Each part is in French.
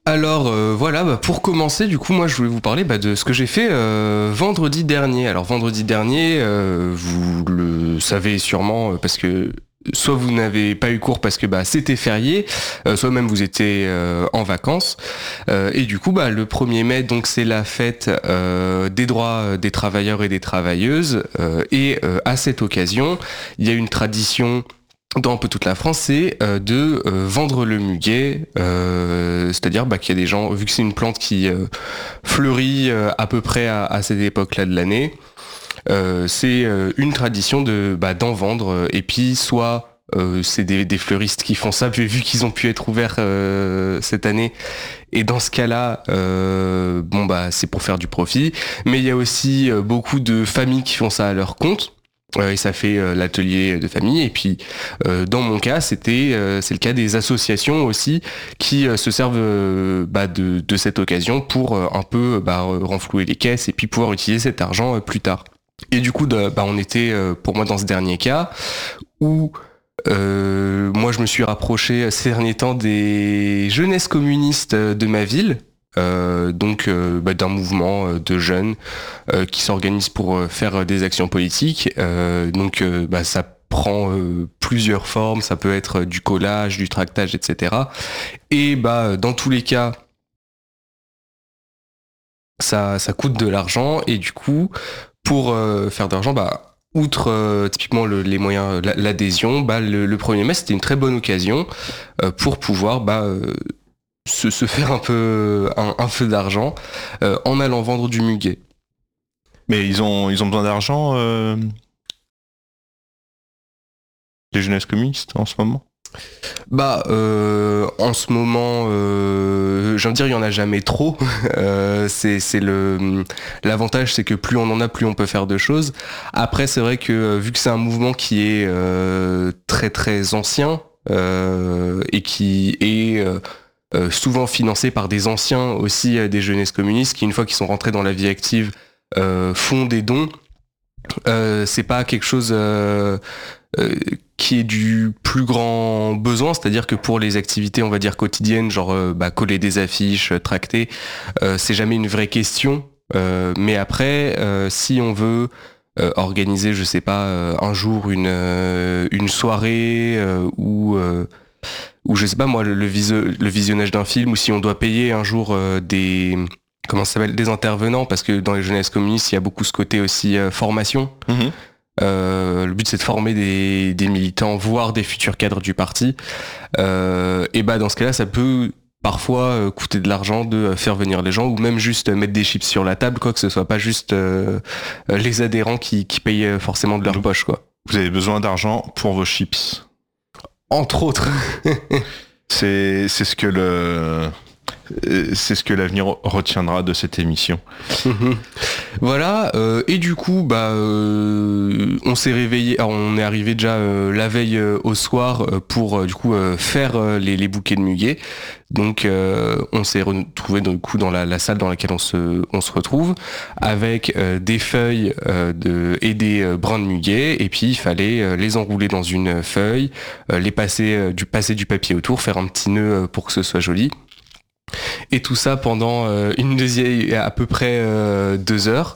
Alors voilà, pour commencer, du coup, moi je voulais vous parler de ce que j'ai fait vendredi dernier. Alors vendredi dernier, vous le savez sûrement parce que soit vous n'avez pas eu cours parce que c'était férié, soit même vous étiez en vacances. Et du coup, le 1er mai, donc c'est la fête des droits des travailleurs et des travailleuses. Et à cette occasion, il y a une tradition dans un peu toute la France, c'est de vendre le muguet, c'est-à-dire qu'il y a des gens, vu que c'est une plante qui fleurit à peu près à cette époque-là de l'année, c'est une tradition d'en vendre, et puis soit c'est des fleuristes qui font ça, vu qu'ils ont pu être ouverts cette année, et dans ce cas-là, c'est pour faire du profit, mais il y a aussi beaucoup de familles qui font ça à leur compte. Et ça fait l'atelier de famille. Et puis, dans mon cas, c'est le cas des associations aussi qui se servent de cette occasion pour un peu renflouer les caisses et puis pouvoir utiliser cet argent plus tard. Et du coup, on était pour moi dans ce dernier cas où moi je me suis rapproché ces derniers temps des jeunesses communistes de ma ville. D'un mouvement de jeunes qui s'organisent pour faire des actions politiques. Ça prend plusieurs formes, ça peut être du collage, du tractage, etc. Et dans tous les cas, ça coûte de l'argent, et du coup, pour faire de l'argent, outre typiquement les moyens, l'adhésion, le 1er mai, c'était une très bonne occasion pour pouvoir se faire un peu un feu d'argent en allant vendre du muguet. Mais ils ont besoin d'argent, les jeunesses communistes en ce moment. En ce moment, j'ai envie de dire, il y en a jamais trop. L'avantage, c'est que plus on en a, plus on peut faire de choses. Après, c'est vrai que vu que c'est un mouvement qui est très très ancien et qui est souvent financé par des anciens aussi des jeunesses communistes qui, une fois qu'ils sont rentrés dans la vie active, font des dons. C'est pas quelque chose qui est du plus grand besoin, c'est-à-dire que pour les activités, on va dire quotidiennes, genre coller des affiches, tracter, c'est jamais une vraie question. Mais après, si on veut organiser, je sais pas, un jour une soirée ou je sais pas moi, le visionnage d'un film, ou si on doit payer un jour des intervenants, parce que dans les jeunesses communistes, il y a beaucoup ce côté aussi formation. Mmh. Le but, c'est de former des militants, voire des futurs cadres du parti. Et dans ce cas-là, ça peut parfois coûter de l'argent de faire venir les gens, ou même juste mettre des chips sur la table, quoi, que ce soit pas juste les adhérents qui payent forcément de leur poche, quoi. Vous avez besoin d'argent pour vos chips. Entre autres. C'est ce que l'avenir retiendra de cette émission. Voilà, et du coup, on s'est réveillé, alors on est arrivé déjà la veille au soir pour du coup faire les bouquets de muguet. Donc on s'est retrouvé du coup dans la salle dans laquelle on se retrouve, avec des feuilles et des brins de muguet, et puis il fallait les enrouler dans une feuille, les passer du papier autour, faire un petit nœud pour que ce soit joli. Et tout ça pendant à peu près 2 heures.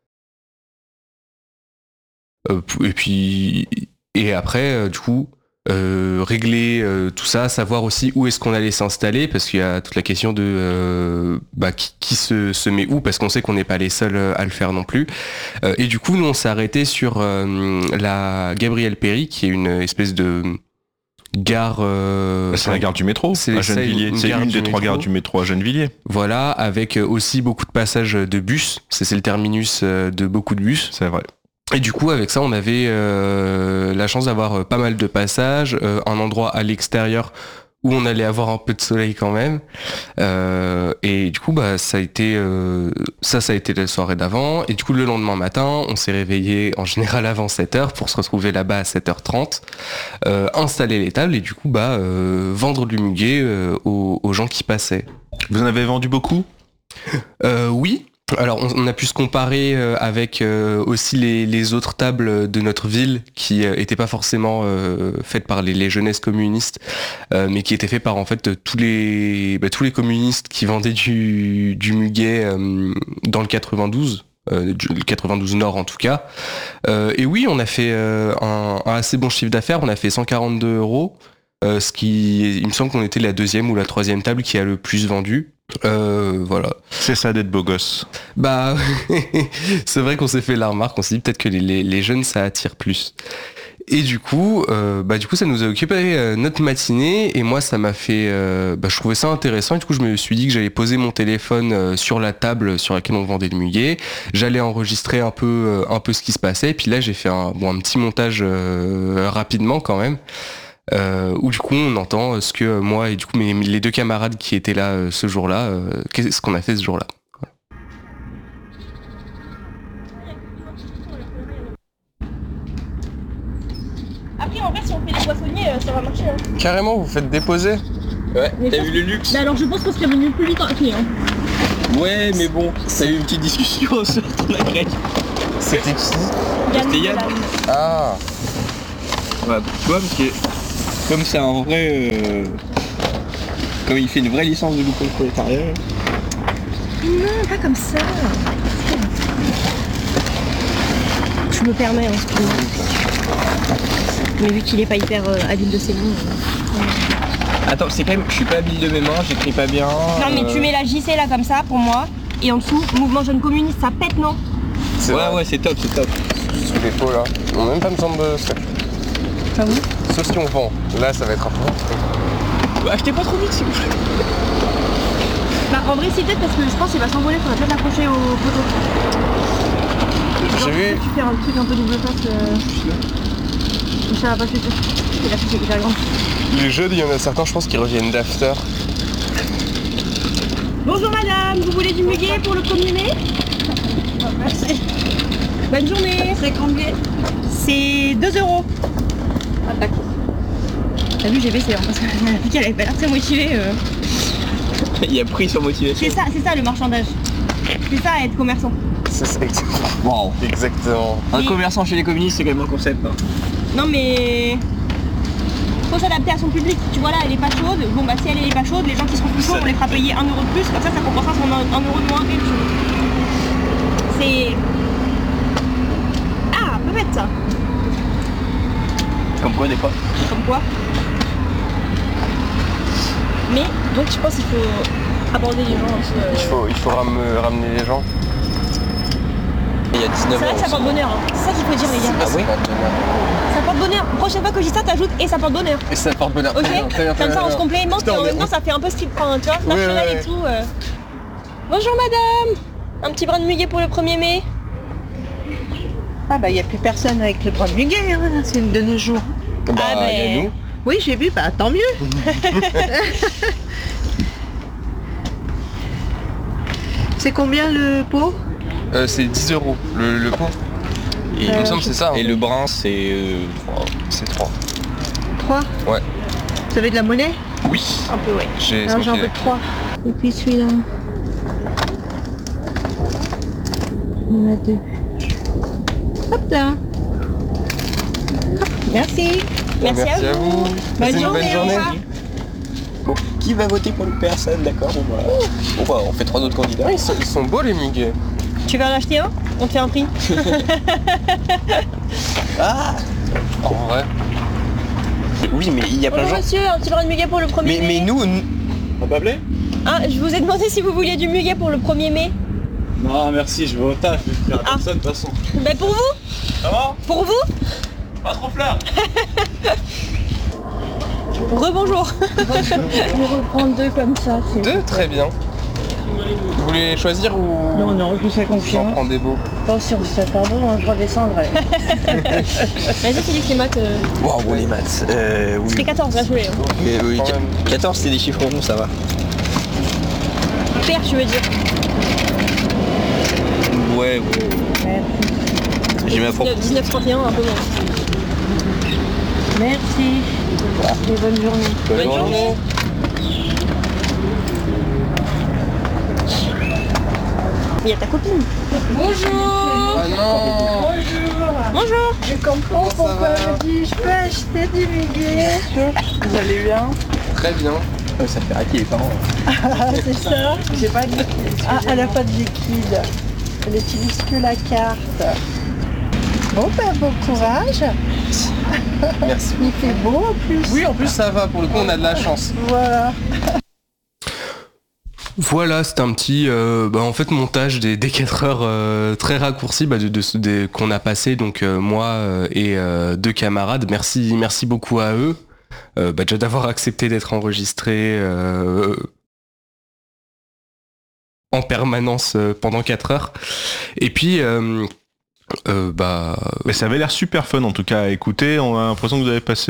Et après, du coup, régler tout ça, savoir aussi où est-ce qu'on allait s'installer, parce qu'il y a toute la question de qui se met où, parce qu'on sait qu'on n'est pas les seuls à le faire non plus. Et du coup, nous, on s'est arrêté sur la Gabriel Péri, qui est une espèce de gare... c'est la gare du métro à Gennevilliers. C'est une des 3 gares du métro à Gennevilliers. Voilà, avec aussi beaucoup de passages de bus. C'est le terminus de beaucoup de bus. C'est vrai. Et du coup, avec ça, on avait la chance d'avoir pas mal de passages, un endroit à l'extérieur où on allait avoir un peu de soleil quand même. Et du coup, ça a été la soirée d'avant. Et du coup, le lendemain matin, on s'est réveillé en général avant 7h pour se retrouver là-bas à 7h30, installer les tables et du coup, vendre du muguet aux gens qui passaient. Vous en avez vendu beaucoup ? Oui. Alors on a pu se comparer avec aussi les autres tables de notre ville qui étaient pas forcément faites par les jeunesses communistes, mais qui étaient faites par en fait tous les communistes qui vendaient du muguet dans le 92. Le 92 Nord en tout cas. Et oui, on a fait un assez bon chiffre d'affaires, on a fait 142 €, ce qui, il me semble qu'on était la deuxième ou la troisième table qui a le plus vendu. Voilà. C'est ça d'être beau gosse. Bah, c'est vrai qu'on s'est fait la remarque, on s'est dit peut-être que les jeunes ça attire plus. Et du coup, ça nous a occupé notre matinée et moi ça m'a fait, je trouvais ça intéressant et du coup je me suis dit que j'allais poser mon téléphone sur la table sur laquelle on vendait le muguet, j'allais enregistrer un peu ce qui se passait et puis là j'ai fait un petit montage rapidement quand même. Où du coup on entend ce que moi et du coup les deux camarades qui étaient là ce jour-là, qu'est-ce qu'on a fait ce jour-là. Après en vrai si on fait les poissonniers ça va marcher. Hein. Carrément vous faites déposer. Ouais, t'as vu le luxe. Bah alors je pense qu'on serait venu plus vite en client. Ouais mais bon, t'as eu une petite discussion sur ton agrègue. C'était qui? C'était Yann. Ah ouais, tu vois parce que comme c'est un vrai... comme il fait une vraie licence de loup prolétariat. Non, pas comme ça. Je me permets, mais vu qu'il est pas hyper habile de ses mots. Attends, c'est quand même... Je suis pas habile de mes mains, j'écris pas bien. Non mais tu mets la JC là comme ça pour moi. Et en dessous, mouvement jeune communiste, ça pète non? Ouais, c'est top, c'est top. Sous les faux là. On n'a même pas besoin de statut. Ah oui? Sauf si on vend. Là ça va être un peu. Achetez pas trop vite s'il vous plaît. Bah en vrai c'est peut-être parce que je pense qu'il va s'envoler, faudrait peut-être l'accrocher au poteau. J'ai vu. Tu fais un truc un peu double face. Ça va pas se faire. C'est la fiche est hyper grande. Les jeunes, il y en a certains je pense qui reviennent d'after. Bonjour madame, vous voulez du muguet pour le 1er mai? Merci. Bonne journée. C'est combien? C'est 2 €. Ah d'accord. T'as vu j'ai baissé hein, parce qu'elle avait pas l'air très motivée. Il a pris son motivation. C'est ça le marchandage. C'est ça être commerçant. C'est ça exactement. Wow. Exactement. Un commerçant chez les communistes c'est quand même un concept. Hein. Non mais... faut s'adapter à son public. Tu vois là elle est pas chaude. Bon bah si elle est pas chaude, les gens qui seront plus chauds on les fera payer 1 € de plus. Comme ça compensera son 1 € de moins. C'est... Ah, pas bête ça. Comme quoi des fois. Comme quoi. Mais donc je pense qu'il faut aborder les gens aussi. Il faut ramener les gens. Il y a 19 C'est vrai que ça porte bonheur, hein. C'est ça qu'il faut dire les gars. Ah oui. Ça porte bonheur. Prochaine fois que je dis ça, t'ajoutes et ça porte bonheur. Et ça porte bonheur. Ok. Très bien, Comme ça on se complémente et en même temps ça fait un peu street, enfin, tu vois, national et tout. Bonjour madame. Un petit brin de muguet pour le 1er mai. Ah bah il n'y a plus personne avec le brin de muguet, hein. C'est une de nos jours. Bah, y a nous. Oui j'ai vu, bah tant mieux. C'est combien le pot? C'est 10 € le pot. Et il me semble que c'est ça. Et le brin c'est... C'est 3. 3? Ouais. Vous avez de la monnaie? Oui. Un peu ouais. Alors j'en veux 3. Et puis celui-là. Il y en a 2. Hop là. Hop, merci. Merci à vous. Bonne journée. Bonne journée. Bon, qui va voter pour le personne, d'accord? On fait 3 autres candidats. Ils sont beaux les muguets. Tu veux en acheter un? On te fait un prix. Ah. En vrai. Oui mais il y a plein de Bonjour gens. monsieur, un petit brin de muguet pour le 1er mai. Mais nous... On peut appeler? Ah, je vous ai demandé si vous vouliez du muguet pour le 1er mai. Non merci, je vais au taf, je vais faire Ah. personne de toute façon. Ben pour vous? Ça va? Pour vous? Pas trop fleur. Rebonjour. Je vais reprendre 2 comme ça. 2, très bien. Vous voulez choisir ou... Non, je vous fais J'en confiance. prends des beaux. Pas si on se fait pardon, je redescendrai. Vas-y Félix, les maths. Waouh, les maths. Oui. C'était 14, là je voulais. Mais oui, Quand même. 14 c'est des chiffres ronds, ça va. Père, tu veux dire. Ouais. J'ai ma propre. 19, 31, un peu moins. Merci. Et bonne journée. Bonne journée. Il y a ta copine. Bonjour. Ah non. Bonjour. Je comprends pourquoi elle me dit je peux acheter du muguet. Vous allez bien? Très bien. Ça fait raquer les parents. Ah, c'est ça. J'ai pas de liquide. Ah, elle a pas de liquide. Elle utilise que la carte. Bon, bon courage. Merci. Il fait beau en plus. Oui, en plus ça va, pour le coup on a de la chance. Voilà. Voilà, c'est un petit en fait montage des 4 heures très raccourci qu'on a passé, donc moi et 2 camarades. Merci beaucoup à eux déjà d'avoir accepté d'être enregistrés en permanence pendant 4 heures. Et puis mais ça avait l'air super fun en tout cas à écouter. On a l'impression que vous avez passé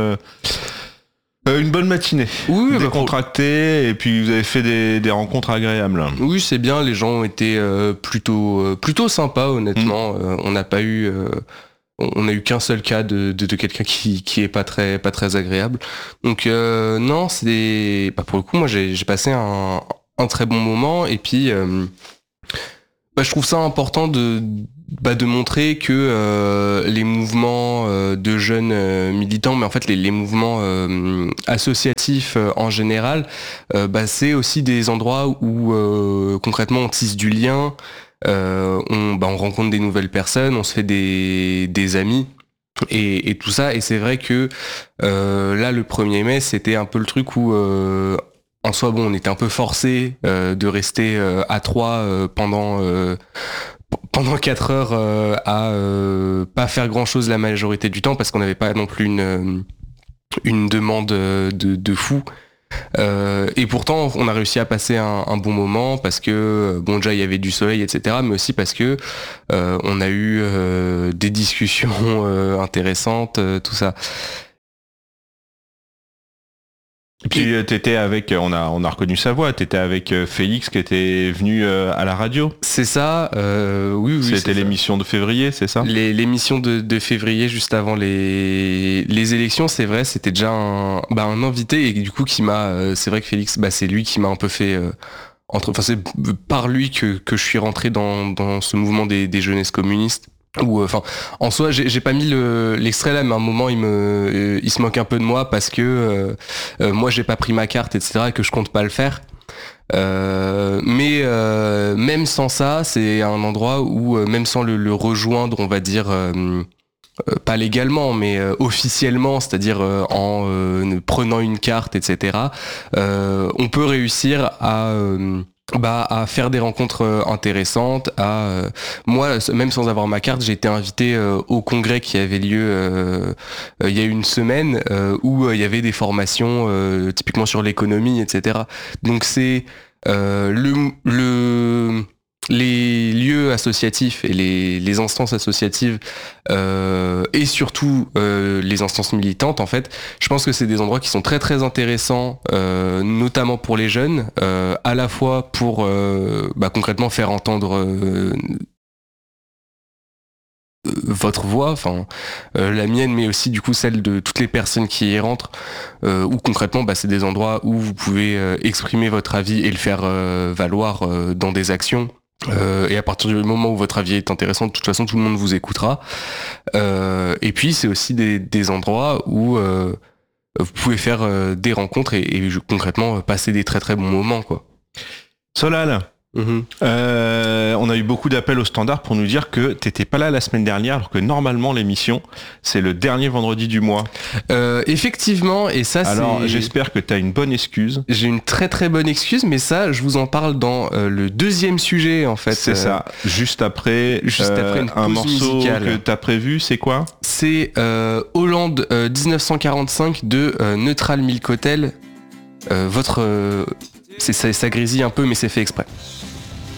une bonne matinée. Oui, décontracté, et puis vous avez fait des rencontres agréables. Oui, c'est bien, les gens ont été plutôt sympas, honnêtement. On n'a pas eu on a eu qu'un seul cas de quelqu'un qui est pas très agréable. Donc non, c'est pour le coup moi j'ai passé un très bon moment, et puis je trouve ça important de montrer que les mouvements de jeunes militants, mais en fait les mouvements associatifs en général, c'est aussi des endroits où concrètement on tisse du lien, on rencontre des nouvelles personnes, on se fait des amis. Et tout ça, et c'est vrai que là le 1er mai c'était un peu le truc où en soi on était un peu forcé de rester à 3 pendant 4 heures à pas faire grand chose la majorité du temps, parce qu'on n'avait pas non plus une demande de fou. Et pourtant on a réussi à passer un bon moment, parce que déjà il y avait du soleil, etc., mais aussi parce que on a eu des discussions intéressantes, tout ça. Et puis t'étais avec, on a reconnu sa voix, t'étais avec Félix qui était venu à la radio. C'est ça, oui. C'était l'émission de février, c'est ça? L'émission de février, juste avant les élections, c'est vrai, c'était déjà un invité, et du coup qui m'a, c'est vrai que Félix, c'est lui qui m'a un peu fait c'est par lui que je suis rentré dans ce mouvement des jeunesses communistes. Ou en soi j'ai pas mis l'extrait là, mais à un moment il se moque un peu de moi, parce que moi j'ai pas pris ma carte, etc., et que je compte pas le faire, mais même sans ça, c'est un endroit où même sans le rejoindre, on va dire pas légalement mais officiellement, c'est-à-dire en prenant une carte, etc., on peut réussir à faire des rencontres intéressantes. Moi, même sans avoir ma carte, j'ai été invité au congrès qui avait lieu il y a une semaine, où il y avait des formations typiquement sur l'économie, etc. Donc c'est les lieux associatifs et les instances associatives, et surtout les instances militantes, en fait, je pense que c'est des endroits qui sont très très intéressants, notamment pour les jeunes, à la fois pour concrètement faire entendre votre voix, la mienne, mais aussi du coup celle de toutes les personnes qui y rentrent, où concrètement c'est des endroits où vous pouvez exprimer votre avis et le faire valoir dans des actions. Et à partir du moment où votre avis est intéressant, de toute façon tout le monde vous écoutera. Et puis c'est aussi des endroits où vous pouvez faire des rencontres et concrètement passer des très très bons moments, quoi. Solal, on a eu beaucoup d'appels au standard pour nous dire que t'étais pas là la semaine dernière, alors que normalement l'émission c'est le dernier vendredi du mois. Effectivement, et ça alors j'espère que t'as une bonne excuse. J'ai une très très bonne excuse, mais ça je vous en parle dans le 2e sujet, en fait. C'est ça, juste après un morceau musicale que t'as prévu, c'est quoi? C'est Hollande 1945 de Neutral Milk Hotel. Ça grésille un peu, mais c'est fait exprès.